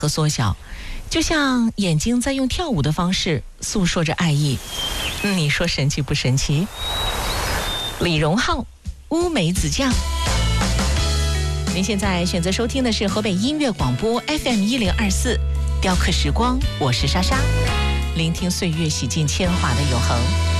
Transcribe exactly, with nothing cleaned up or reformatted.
和缩小，就像眼睛在用跳舞的方式诉说着爱意。你说神奇不神奇？李荣浩，乌梅子酱。您现在选择收听的是河北音乐广播 F M 一零二四，雕刻时光，我是莎莎，聆听岁月洗尽铅华的永恒。